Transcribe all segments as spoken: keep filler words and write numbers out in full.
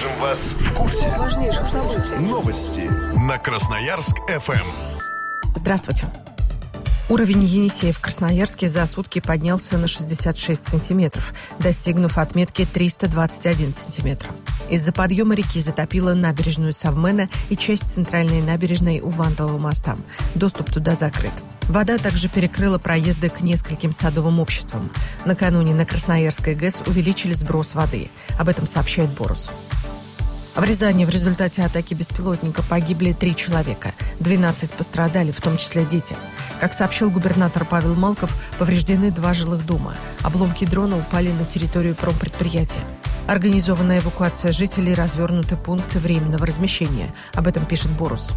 Держим вас в курсе важнейших событий. Новости на Красноярск-эф эм. Здравствуйте. Уровень Енисея в Красноярске за сутки поднялся на шестьдесят шесть сантиметров, достигнув отметки триста двадцать один сантиметр. Из-за подъема реки затопило набережную Совмена и часть центральной набережной у Вантового моста. Доступ туда закрыт. Вода также перекрыла проезды к нескольким садовым обществам. Накануне на Красноярской ГЭС увеличили сброс воды. Об этом сообщает Борус. В Рязани в результате атаки беспилотника погибли три человека. двенадцать пострадали, в том числе дети. Как сообщил губернатор Павел Малков, повреждены два жилых дома. Обломки дрона упали на территорию промпредприятия. Организованная эвакуация жителей, развернуты пункты временного размещения. Об этом пишет Борус.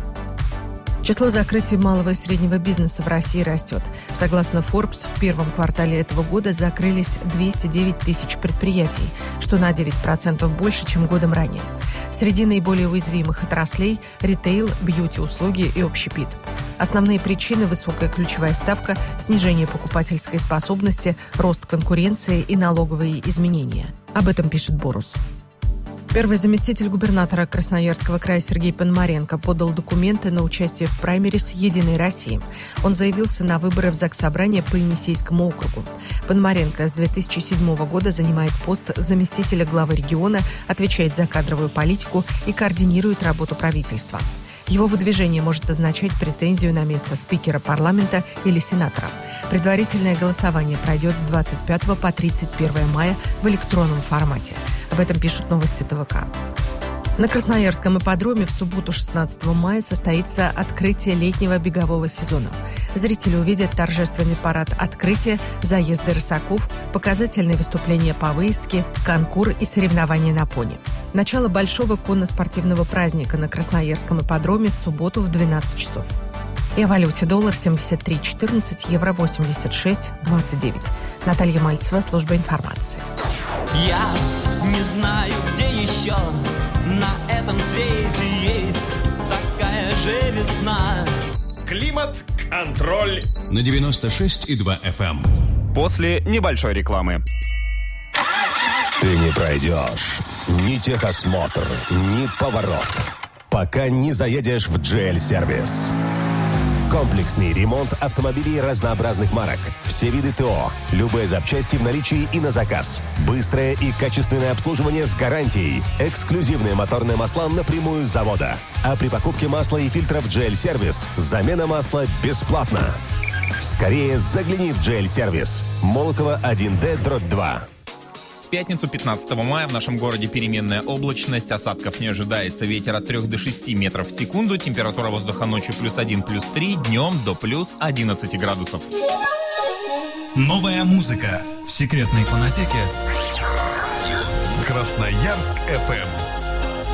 Число закрытий малого и среднего бизнеса в России растет. Согласно Forbes, в первом квартале этого года закрылись двести девять тысяч предприятий, что на девять процентов больше, чем годом ранее. Среди наиболее уязвимых отраслей – ритейл, бьюти-услуги и общепит. Основные причины – высокая ключевая ставка, снижение покупательской способности, рост конкуренции и налоговые изменения. Об этом пишет Борус. Первый заместитель губернатора Красноярского края Сергей Пономаренко подал документы на участие в праймерис «Единой России». Он заявился на выборы в Заксобрание по Енисейскому округу. Пономаренко с две тысячи седьмого года занимает пост заместителя главы региона, отвечает за кадровую политику и координирует работу правительства. Его выдвижение может означать претензию на место спикера парламента или сенатора. Предварительное голосование пройдет с двадцать пятого по тридцать первое мая в электронном формате. Об этом пишут новости ТВК. На Красноярском ипподроме в субботу шестнадцатого мая состоится открытие летнего бегового сезона. Зрители увидят торжественный парад открытия, заезды рысаков, показательные выступления по выездке, конкур и соревнования на пони. Начало большого конно-спортивного праздника на Красноярском ипподроме в субботу в двенадцать часов. И о валюте: доллар семьдесят три четырнадцать, евро восемьдесят шесть двадцать девять. Наталья Мальцева, служба информации. Я не знаю, где еще на этом свете есть такая же весна. Климат-контроль на девяносто шесть и два эф эм. После небольшой рекламы. Ты не пройдешь ни техосмотр, ни поворот, пока не заедешь в джи эл-сервис. Комплексный ремонт автомобилей разнообразных марок. Все виды ТО. Любые запчасти в наличии и на заказ. Быстрое и качественное обслуживание с гарантией. Эксклюзивные моторные масла напрямую с завода. А при покупке масла и фильтров джи эл-сервис замена масла бесплатна. Скорее загляни в джи эл-сервис. Молокова один дэ дробь два. В пятницу пятнадцатого мая в нашем городе переменная облачность, осадков не ожидается, ветер от трёх до шести метров в секунду, температура воздуха ночью плюс один, плюс три, днем до плюс одиннадцать градусов. Новая музыка в секретной фонотеке Красноярск-эф эм.